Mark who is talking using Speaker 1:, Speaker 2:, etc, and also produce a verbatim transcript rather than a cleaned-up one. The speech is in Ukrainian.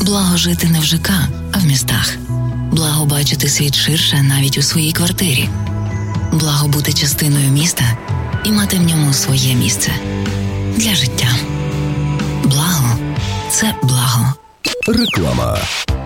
Speaker 1: Благо жити не в ЖК, а в містах. Благо бачити світ ширше навіть у своїй квартирі. Благо бути частиною міста і мати в ньому своє місце. Для життя. Благо – це благо.
Speaker 2: Реклама.